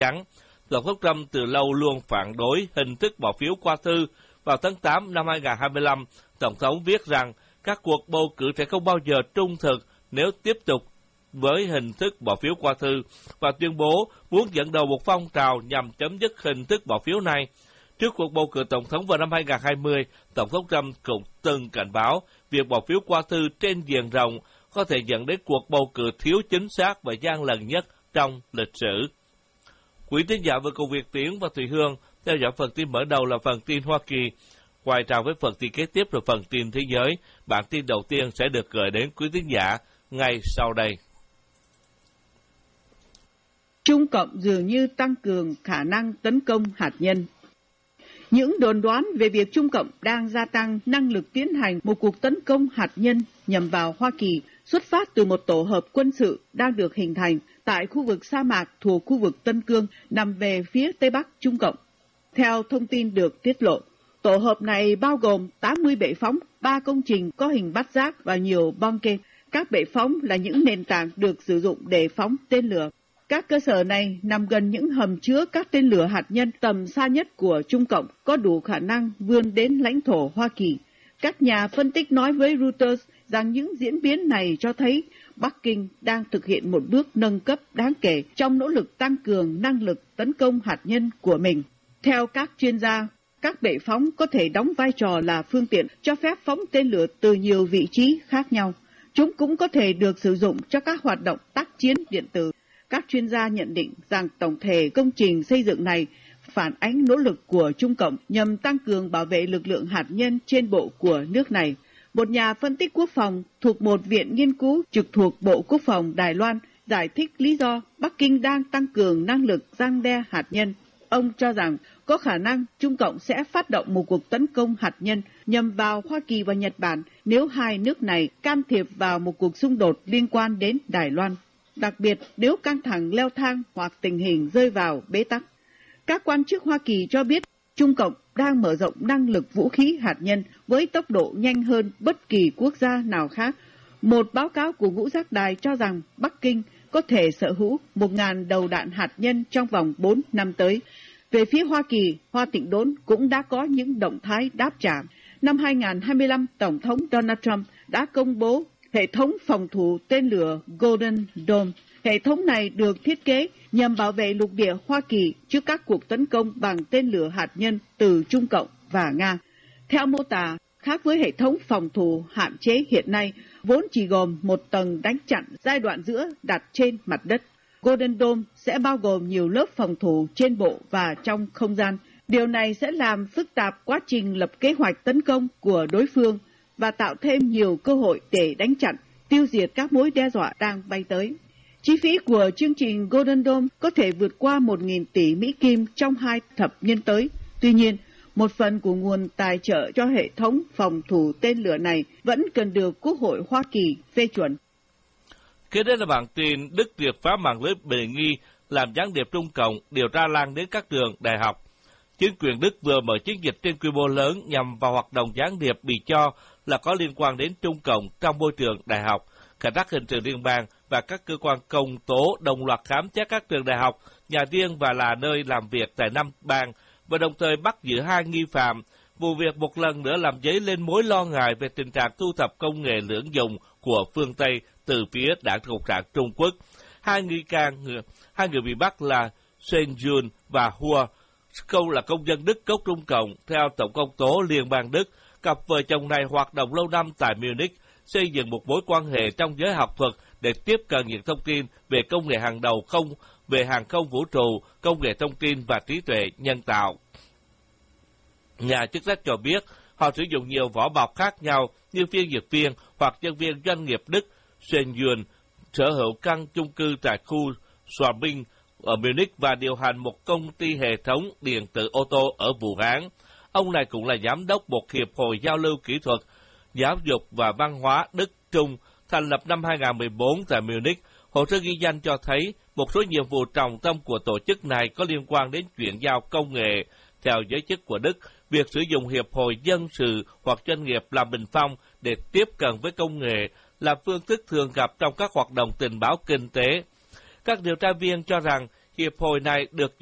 chắn. Tổng thống Trump từ lâu luôn phản đối hình thức bỏ phiếu qua thư. Vào tháng 8 năm 2025, Tổng thống viết rằng các cuộc bầu cử sẽ không bao giờ trung thực nếu tiếp tục với hình thức bỏ phiếu qua thư, và tuyên bố muốn dẫn đầu một phong trào nhằm chấm dứt hình thức bỏ phiếu này. Trước cuộc bầu cử tổng thống vào năm 2020, Tổng thống Trump cũng từng cảnh báo việc bỏ phiếu qua thư trên diện rộng có thể dẫn đến cuộc bầu cử thiếu chính xác và gian lận nhất trong lịch sử. Quý tín giả vừa cùng Việt Tiến và Thùy Hương theo dõi phần tin mở đầu là phần tin Hoa Kỳ. Quay trở với phần tin kế tiếp là phần tin thế giới. Bản tin đầu tiên sẽ được gửi đến quý tín giả ngay sau đây. Trung Cộng dường như tăng cường khả năng tấn công hạt nhân. Những đồn đoán về việc Trung Cộng đang gia tăng năng lực tiến hành một cuộc tấn công hạt nhân nhằm vào Hoa Kỳ xuất phát từ một tổ hợp quân sự đang được hình thành tại khu vực sa mạc thuộc khu vực Tân Cương nằm về phía Tây Bắc Trung Cộng. Theo thông tin được tiết lộ, tổ hợp này bao gồm 80 bệ phóng, 3 công trình có hình bát giác và nhiều bunker. Các bệ phóng là những nền tảng được sử dụng để phóng tên lửa. Các cơ sở này nằm gần những hầm chứa các tên lửa hạt nhân tầm xa nhất của Trung Cộng, có đủ khả năng vươn đến lãnh thổ Hoa Kỳ. Các nhà phân tích nói với Reuters rằng những diễn biến này cho thấy Bắc Kinh đang thực hiện một bước nâng cấp đáng kể trong nỗ lực tăng cường năng lực tấn công hạt nhân của mình. Theo các chuyên gia, các bệ phóng có thể đóng vai trò là phương tiện cho phép phóng tên lửa từ nhiều vị trí khác nhau. Chúng cũng có thể được sử dụng cho các hoạt động tác chiến điện tử. Các chuyên gia nhận định rằng tổng thể công trình xây dựng này phản ánh nỗ lực của Trung Cộng nhằm tăng cường bảo vệ lực lượng hạt nhân trên bộ của nước này. Một nhà phân tích quốc phòng thuộc một viện nghiên cứu trực thuộc Bộ Quốc phòng Đài Loan giải thích lý do Bắc Kinh đang tăng cường năng lực răn đe hạt nhân. Ông cho rằng có khả năng Trung Cộng sẽ phát động một cuộc tấn công hạt nhân nhằm vào Hoa Kỳ và Nhật Bản nếu hai nước này can thiệp vào một cuộc xung đột liên quan đến Đài Loan, đặc biệt nếu căng thẳng leo thang hoặc tình hình rơi vào bế tắc. Các quan chức Hoa Kỳ cho biết Trung Cộng đang mở rộng năng lực vũ khí hạt nhân với tốc độ nhanh hơn bất kỳ quốc gia nào khác. Một báo cáo của Ngũ Giác Đài cho rằng Bắc Kinh có thể sở hữu 1.000 đầu đạn hạt nhân trong vòng 4 năm tới. Về phía Hoa Kỳ, Hoa Tịnh Đốn cũng đã có những động thái đáp trả. Năm 2025, Tổng thống Donald Trump đã công bố hệ thống phòng thủ tên lửa Golden Dome. Hệ thống này được thiết kế nhằm bảo vệ lục địa Hoa Kỳ trước các cuộc tấn công bằng tên lửa hạt nhân từ Trung Cộng và Nga. Theo mô tả, khác với hệ thống phòng thủ hạn chế hiện nay, vốn chỉ gồm một tầng đánh chặn giai đoạn giữa đặt trên mặt đất, Golden Dome sẽ bao gồm nhiều lớp phòng thủ trên bộ và trong không gian. Điều này sẽ làm phức tạp quá trình lập kế hoạch tấn công của đối phương và tạo thêm nhiều cơ hội để đánh chặn, tiêu diệt các mối đe dọa đang bay tới. Chi phí của chương trình Golden Dome có thể vượt qua 1.000 tỷ Mỹ Kim trong 2 thập niên tới. Tuy nhiên, một phần của nguồn tài trợ cho hệ thống phòng thủ tên lửa này vẫn cần được Quốc hội Hoa Kỳ phê chuẩn. Kế đến là bản tin Đức triệt phá mạng lưới bề nghi làm gián điệp Trung Cộng, điều tra lan đến các trường đại học. Chính quyền Đức vừa mở chiến dịch trên quy mô lớn nhằm vào hoạt động gián điệp bị cho là có liên quan đến Trung Cộng trong môi trường đại học. Cảnh sát hình sự liên bang và các cơ quan công tố đồng loạt khám xét các trường đại học, nhà riêng và là nơi làm việc tại 5 bang, và đồng thời bắt giữ 2 nghi phạm. Vụ việc một lần nữa làm dấy lên mối lo ngại về tình trạng thu thập công nghệ lưỡng dụng của phương Tây từ phía Đảng Cộng sản Trung Quốc. Hai người bị bắt là Shen Jun và Hua Câu là công dân Đức gốc Trung Cộng. Theo Tổng công tố Liên bang Đức, cặp vợ chồng này hoạt động lâu năm tại Munich, xây dựng một mối quan hệ trong giới học thuật để tiếp cận những thông tin về công nghệ hàng đầu về hàng không vũ trụ, công nghệ thông tin và trí tuệ nhân tạo. Nhà chức trách cho biết họ sử dụng nhiều vỏ bọc khác nhau như phiên dịch viên hoặc nhân viên doanh nghiệp Đức. Shen Yun sở hữu căn chung cư tại khu Schwabing ở Munich và điều hành một công ty hệ thống điện tử ô tô ở Vũ Hán. Ông này cũng là giám đốc một hiệp hội giao lưu kỹ thuật, giáo dục và văn hóa Đức-Trung thành lập năm 2014 tại Munich. Hồ sơ ghi danh cho thấy một số nhiệm vụ trọng tâm của tổ chức này có liên quan đến chuyển giao công nghệ. Theo giới chức của Đức, việc sử dụng hiệp hội dân sự hoặc doanh nghiệp làm bình phong để tiếp cận với công nghệ là phương thức thường gặp trong các hoạt động tình báo kinh tế. Các điều tra viên cho rằng Hiệp hội này được